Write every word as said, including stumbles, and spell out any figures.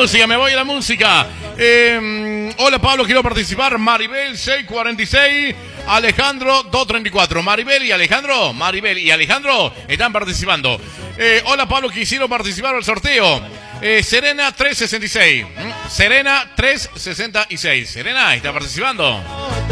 música, me voy a la música. Eh, hola Pablo, quiero participar. Maribel seiscientos cuarenta y seis, Alejandro doscientos treinta y cuatro. Maribel y Alejandro, Maribel y Alejandro están participando. Eh, hola Pablo, quisiera participar al sorteo. Eh, Serena trescientos sesenta y seis. ¿Mm? Serena trescientos sesenta y seis. Serena está participando.